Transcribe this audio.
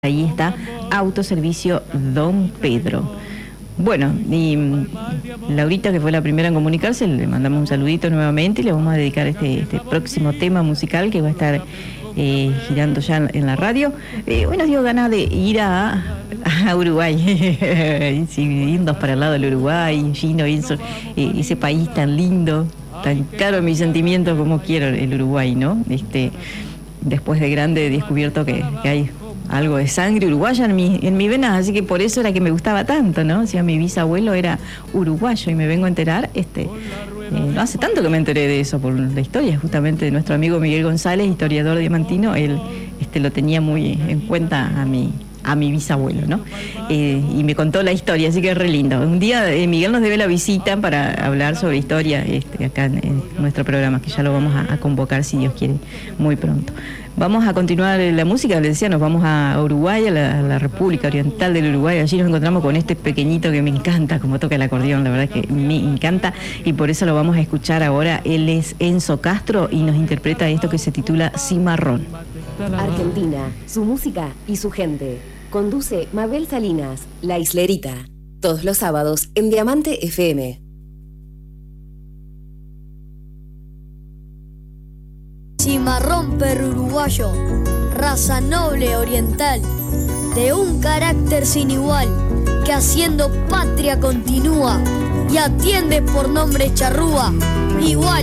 Ahí está Autoservicio Don Pedro. Bueno, y Laurita, que fue la primera en comunicarse, le mandamos un saludito nuevamente y le vamos a dedicar este próximo tema musical que va a estar girando ya en la radio. Hoy nos dio ganas de ir a Uruguay, sí, irnos para el lado del Uruguay, Gino, ese país tan lindo, tan caro en mis sentimientos como quiero el Uruguay, ¿no? Después de grande he descubierto que hay algo de sangre uruguaya en mi venas, así que por eso era que me gustaba tanto, ¿no? O sea, mi bisabuelo era uruguayo y me vengo a enterar, no hace tanto que me enteré de eso por la historia justamente de nuestro amigo Miguel González, historiador diamantino. Él lo tenía muy en cuenta a mi bisabuelo, ¿no? Y me contó la historia, así que es re lindo. Un día Miguel nos debe la visita para hablar sobre historia acá en nuestro programa, que ya lo vamos a convocar, si Dios quiere, muy pronto. Vamos a continuar la música, les decía, nos vamos a Uruguay, a la República Oriental del Uruguay. Allí nos encontramos con este pequeñito que me encanta, como toca el acordeón, la verdad es que me encanta, y por eso lo vamos a escuchar ahora. Él es Enzo Castro y nos interpreta esto que se titula Cimarrón. Argentina, su música y su gente. Conduce Mabel Salinas, La Islerita. Todos los sábados en Diamante FM. Cimarrón perro uruguayo, raza noble oriental, de un carácter sin igual, que haciendo patria continúa y atiende por nombre charrúa, igual.